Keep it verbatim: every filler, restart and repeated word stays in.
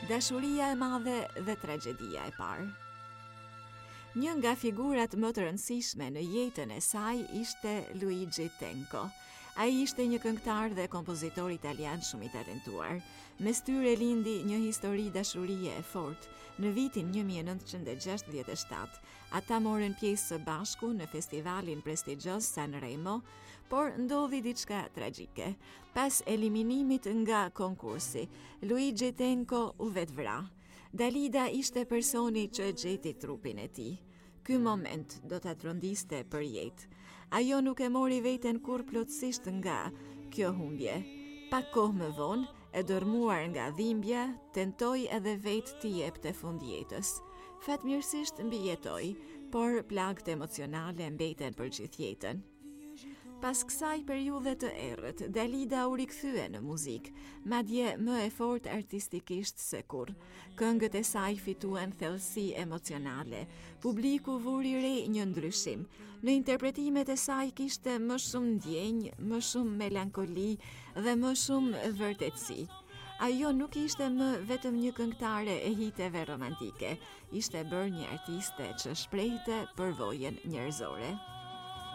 Dashuria e madhe dhe tragjedia e parë. Një nga figurat më të rëndësishme në jetën e saj ishte Luigi Tenco. Ai ishte një këngëtar dhe kompozitor italian shumë i talentuar. Mes tyre lindi një histori dashurie e fortë. Në vitin një mijë e nëntëqind e gjashtëdhjetë e shtatë, ata morën pjesë së bashku në festivalin prestigjos Sanremo, por ndodhi diçka tragjike. Pas eliminimit nga konkursi, Luigi Tenco u vetvra. Dalida ishte personi që gjeti trupin e tij. Ky moment do ta trondiste për jetë. Ajo nuk e mori veten kur plotësisht nga kjo humbje. Pak kohë më vonë, e dërmuar nga dhimbja, tentoi edhe vetë t'i jepte fund jetës. Fatmirësisht mbijetoi, por plagët emocionale mbeten për gjithë jetën. Pas kësaj periudhe të errët, Dalida u rikthye në muzikë, madje më e fortë artistikisht se kurrë. Këngët e saj fituan thellësi emocionale. Publiku vuri re një ndryshim. Në interpretimet e saj kishte më shumë ndjenjë, më shumë melankoli dhe më shumë vërtetësi. Ajo nuk ishte më vetëm një këngëtare e hiteve romantike, ishte bërë një artiste që shprehte përvojën njerëzore.